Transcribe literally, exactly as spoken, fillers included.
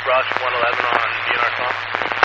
Rush one eleven on D N R call.